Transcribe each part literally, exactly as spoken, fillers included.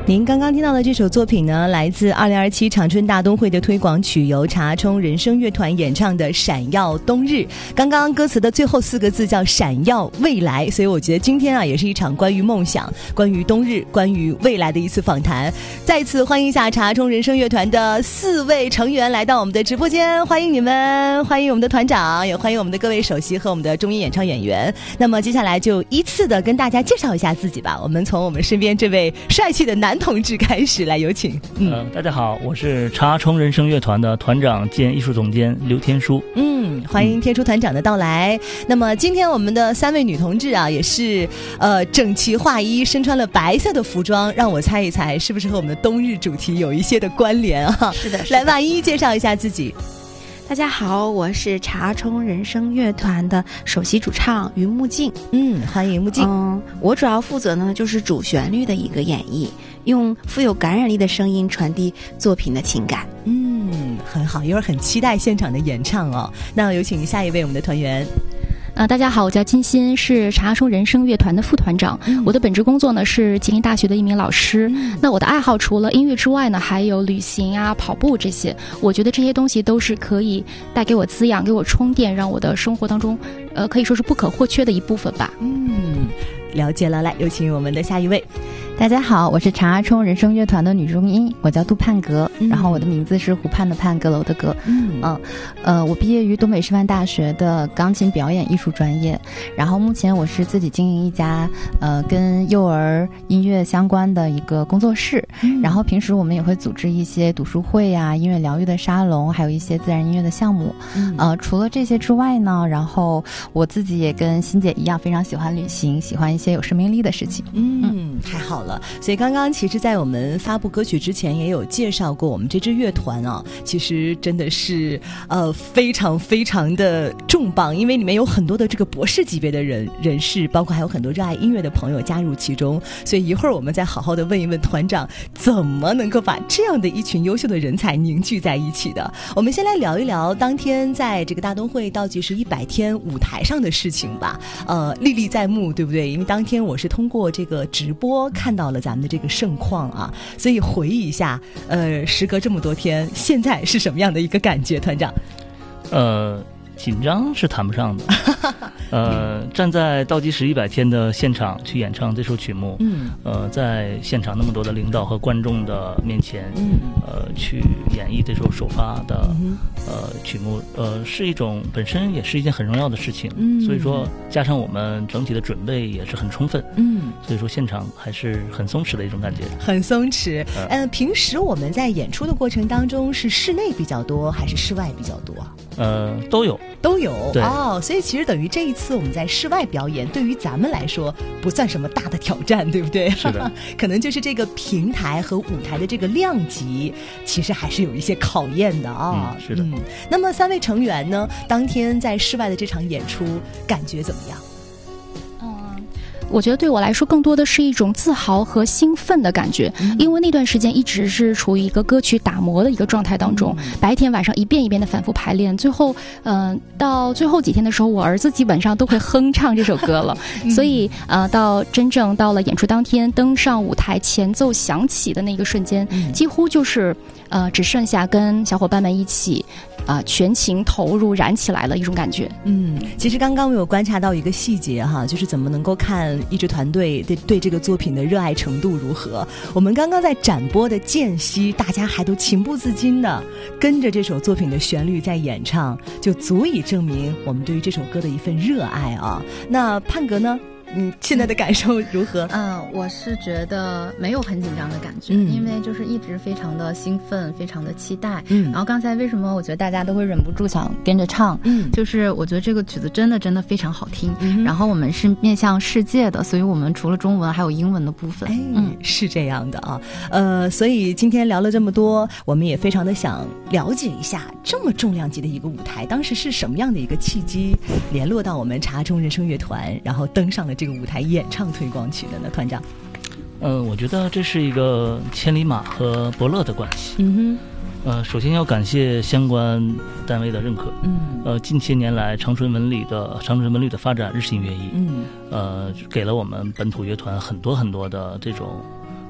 您刚刚听到的这首作品呢，来自二零二七长春大冬会的推广曲，由查冲人声乐团演唱的《闪耀冬日》。刚刚歌词的最后四个字叫闪耀未来，所以我觉得今天啊，也是一场关于梦想、关于冬日、关于未来的一次访谈。再次欢迎一下查冲人声乐团的四位成员来到我们的直播间，欢迎你们，欢迎我们的团长，也欢迎我们的各位首席和我们的中音演唱演员。那么接下来就依次的跟大家介绍一下自己吧。我们从我们身边这位帅气的男同志开始，来有请。 嗯、呃，大家好，我是查冲人声乐团的团长兼艺术总监刘天书。 嗯，欢迎天书团长的到来。嗯、那么今天我们的三位女同志啊，也是呃整齐划一，身穿了白色的服装，让我猜一猜，是不是和我们的冬日主题有一些的关联啊？ 是的，是的。 来吧，一一介绍一下自己。 大家好，我是查冲人声乐团的首席主唱于木静。 嗯，欢迎木静。 嗯，我主要负责呢就是主旋律的一个演绎，用富有感染力的声音传递作品的情感。 嗯，很好，一会儿很期待现场的演唱哦。那有请下一位我们的团员。 呃，大家好，我叫金鑫，是查冲人声乐团的副团长。嗯、我的本职工作呢是吉林大学的一名老师。嗯、那我的爱好除了音乐之外呢，还有旅行啊、跑步这些。我觉得这些东西都是可以带给我滋养、给我充电，让我的生活当中，呃，可以说是不可或缺的一部分吧。 嗯，了解了。来，有请我们的下一位。 大家好，我是查冲人声乐团的女中音，我叫杜盼格、嗯、然后我的名字是湖畔的畔，阁楼的阁。嗯呃呃我毕业于东北师范大学的钢琴表演艺术专业，然后目前我是自己经营一家呃跟幼儿音乐相关的一个工作室、嗯、然后平时我们也会组织一些读书会啊、音乐疗愈的沙龙，还有一些自然音乐的项目。嗯、呃除了这些之外呢，然后我自己也跟欣姐一样非常喜欢旅行，喜欢一些有生命力的事情。 嗯, 嗯太好了。所以刚刚其实在我们发布歌曲之前也有介绍过，我们这支乐团啊，其实真的是呃非常非常的重磅，因为里面有很多的这个博士级别的人人士，包括还有很多热爱音乐的朋友加入其中。所以一会儿我们再好好的问一问团长，怎么能够把这样的一群优秀的人才凝聚在一起的。我们先来聊一聊当天在这个大冬会倒计时一百天舞台上的事情吧。呃历历在目，对不对？因为当天我是通过这个直播看到了咱们的这个盛况啊，所以回忆一下，呃，时隔这么多天，现在是什么样的一个感觉，团长？ 呃，紧张是谈不上的。呃，站在倒计时一百天的现场去演唱这首曲目，嗯，呃，在现场那么多的领导和观众的面前，嗯，呃，去演绎这首首发的、嗯、呃曲目，呃，是一种本身也是一件很荣耀的事情。嗯，所以说加上我们整体的准备也是很充分。嗯，所以说现场还是很松弛的一种感觉。 很松弛。嗯、呃，平时我们在演出的过程当中是室内比较多还是室外比较多？ 呃，都有， 都有。 对哦，所以其实等于这一次我们在室外表演，对于咱们来说不算什么大的挑战，对不对？ 是的。 可能就是这个平台和舞台的这个量级，其实还是有一些考验的啊、哦。 嗯，是的。嗯， 那么三位成员呢，当天在室外的这场演出感觉怎么样？ 我觉得对我来说更多的是一种自豪和兴奋的感觉、嗯、因为那段时间一直是处于一个歌曲打磨的一个状态当中、嗯、白天晚上一遍一遍的反复排练，最后嗯、呃，到最后几天的时候，我儿子基本上都会哼唱这首歌了、嗯、所以呃，到真正到了演出当天登上舞台，前奏响起的那个瞬间、嗯、几乎就是呃，只剩下跟小伙伴们一起啊、呃，全情投入燃起来了一种感觉。 嗯，其实刚刚我有观察到一个细节哈，就是怎么能够看一支团队对对这个作品的热爱程度如何。我们刚刚在展播的间隙，大家还都情不自禁的跟着这首作品的旋律在演唱，就足以证明我们对于这首歌的一份热爱啊。那盼格呢？嗯，现在的感受如何？ 嗯、呃，我是觉得没有很紧张的感觉、嗯，因为就是一直非常的兴奋，非常的期待。嗯，然后刚才为什么我觉得大家都会忍不住想跟着唱？嗯，就是我觉得这个曲子真的真的非常好听。嗯，然后我们是面向世界的，所以我们除了中文还有英文的部分。 哎，嗯，是这样的啊。呃，所以今天聊了这么多，我们也非常的想了解一下这么重量级的一个舞台，当时是什么样的一个契机联络到我们查冲人声乐团，然后登上了这个舞台演唱推广曲的呢？团长？ 呃，我觉得这是一个千里马和伯乐的关系。嗯哼。呃，首先要感谢相关单位的认可。嗯。呃，近些年来，长春文旅的长春文旅的发展日新月异。嗯。呃，给了我们本土乐团很多很多的这种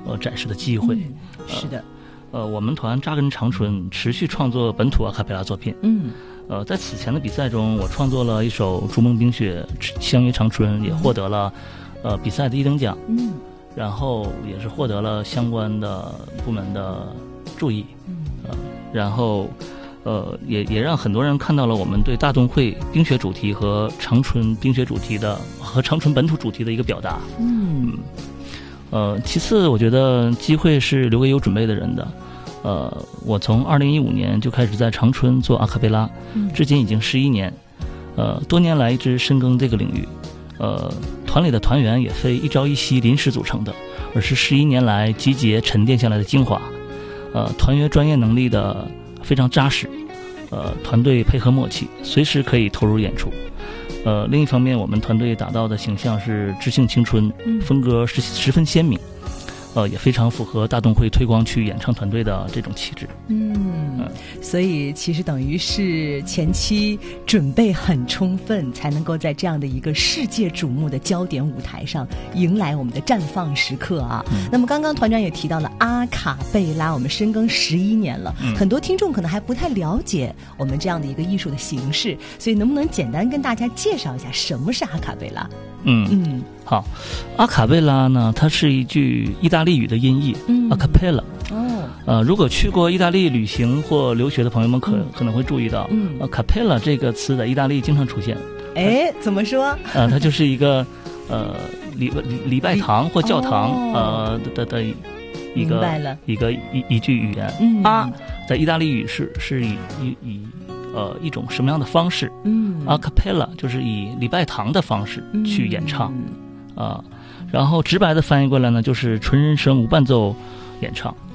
呃展示的机会。 嗯、是的。 呃, 呃，我们团扎根长春，持续创作本土阿卡贝拉作品。 嗯。 呃，在此前的比赛中，我创作了一首《逐梦冰雪相约长春》，也获得了呃比赛的一等奖。 嗯， 然后也是获得了相关的部门的注意。 嗯， 呃，然后呃也也让很多人看到了我们对大动会冰雪主题和长春冰雪主题的和长春本土主题的一个表达。 嗯， 嗯呃，其次，我觉得机会是留给有准备的人的。呃，我从二零一五年就开始在长春做阿卡贝拉，至今已经十一年，呃，多年来一直深耕这个领域。呃，团里的团员也非一朝一夕临时组成的，而是十一年来集结沉淀下来的精华。呃，团员专业能力的非常扎实，呃，团队配合默契，随时可以投入演出。呃，另一方面，我们团队打造的形象是知性青春，风格十十分鲜明。呃，也非常符合大动会推广区演唱团队的这种气质。 嗯，嗯所以其实等于是前期准备很充分，才能够在这样的一个世界瞩目的焦点舞台上迎来我们的绽放时刻啊。嗯、那么刚刚团长也提到了阿卡贝拉，我们深耕十一年了、嗯，很多听众可能还不太了解我们这样的一个艺术的形式，所以能不能简单跟大家介绍一下什么是阿卡贝拉？ 嗯嗯，好，阿卡贝拉呢，它是一句意大利语的音译，嗯 ，a cappella。哦，呃，如果去过意大利旅行或留学的朋友们可、嗯、可能会注意到，嗯 ，a cappella 这个词在意大利经常出现。 哎，怎么说？ 呃，它就是一个呃礼礼礼拜堂或教堂、哦、呃的的一个一个一一句语言。嗯，啊，在意大利语是是以以以。呃，一种什么样的方式？嗯 ，a cappella 就是以礼拜堂的方式去演唱，啊、嗯呃，然后直白的翻译过来呢，就是纯人声无伴奏演唱。